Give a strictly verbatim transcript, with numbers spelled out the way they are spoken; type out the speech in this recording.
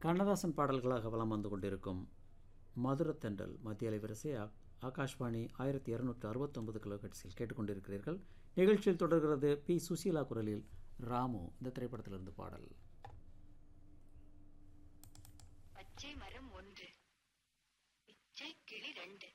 கண்ணதாசன் பாடல்களாக வலம் வந்து கொண்டிருக்கும் மதுரத்தென்றல் மத்திய அலைவரிசை ஆகாஷ்வாணி ஆயிரத்தி இரநூற்று அறுபத்தொன்பது கிலோஹெர்ட்ஸில் கேட்டுக்கொண்டிருக்கிறீர்கள். நிகழ்ச்சியில் தொடர்கிறது பி சுசீலா குரலில் ராமு இந்த திரைப்படத்திலிருந்து பாடல். பச்சை மரம் ஒன்று, பிச்சை கிளி ரெண்டு,